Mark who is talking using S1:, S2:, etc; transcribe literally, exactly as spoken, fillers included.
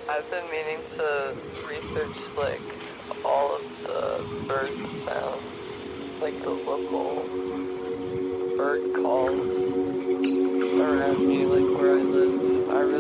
S1: I've been meaning to research, like, all of the bird sounds, like the local bird calls around me, like where I live. I really